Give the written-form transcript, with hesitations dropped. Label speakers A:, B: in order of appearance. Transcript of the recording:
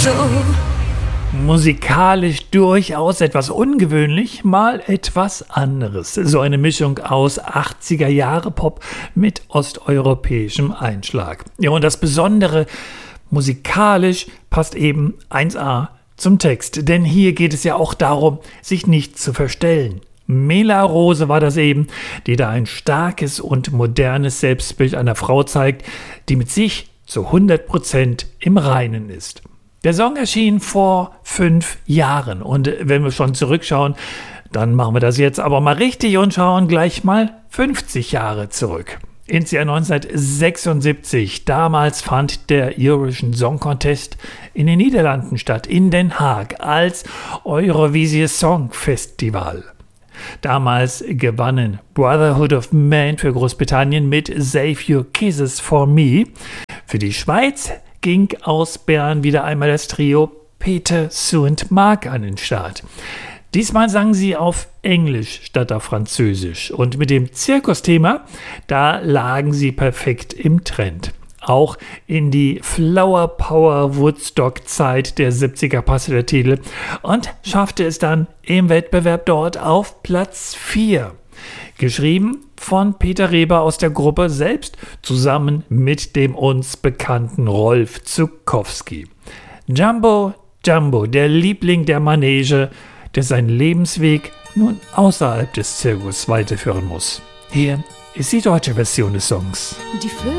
A: Musikalisch durchaus etwas ungewöhnlich, mal etwas anderes. So eine Mischung aus 80er Jahre Pop mit osteuropäischem Einschlag. Ja, und das Besondere, musikalisch passt eben 1A zum Text. Denn hier geht es ja auch darum, sich nicht zu verstellen. Mela Rose war das eben, die da ein starkes und modernes Selbstbild einer Frau zeigt, die mit sich zu 100% im Reinen ist. Der Song erschien vor 5 Jahren und wenn wir schon zurückschauen, dann machen wir das jetzt aber mal richtig und schauen gleich mal 50 Jahre zurück. Ins Jahr 1976, damals fand der Eurovision Song Contest in den Niederlanden statt, in Den Haag, als Eurovisie Song Festival. Damals gewannen Brotherhood of Man für Großbritannien mit Save Your Kisses for Me. Für die Schweiz ging aus Bern wieder einmal das Trio Peter, Sue und Mark an den Start. Diesmal sangen sie auf Englisch statt auf Französisch. Und mit dem Zirkusthema, da lagen sie perfekt im Trend. Auch in die Flower Power Woodstock Zeit der 70er passte der Titel und schaffte es dann im Wettbewerb dort auf Platz 4. Geschrieben von Peter Reber aus der Gruppe selbst, zusammen mit dem uns bekannten Rolf Zuckowski. Jumbo Jumbo, der Liebling der Manege, der seinen Lebensweg nun außerhalb des Zirkus weiterführen muss. Hier ist die deutsche Version des Songs.